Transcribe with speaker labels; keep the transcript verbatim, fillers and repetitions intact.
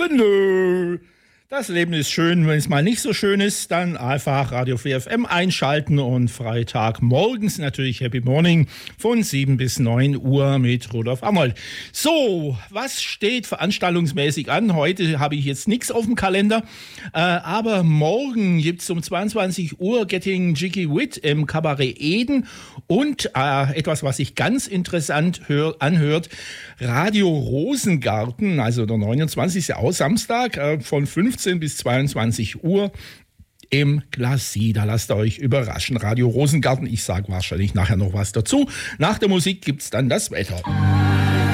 Speaker 1: Aber nö. Das Leben ist schön, wenn es mal nicht so schön ist, dann einfach Radio vier F M einschalten und Freitag morgens natürlich Happy Morning von sieben bis neun Uhr mit Rudolf Arnold. So, was steht veranstaltungsmäßig an? Heute habe ich jetzt nichts auf dem Kalender, äh, aber morgen gibt es um zweiundzwanzig Uhr Getting Jiggy Wit im Kabarett Eden und äh, etwas, was sich ganz interessant hör, anhört, Radio Rosengarten, also der neunundzwanzigste auch Samstag äh, von fünfzehn bis zweiundzwanzig Uhr im Glacis. Da lasst ihr euch überraschen. Radio Rosengarten, ich sage wahrscheinlich nachher noch was dazu. Nach der Musik gibt es dann das Wetter.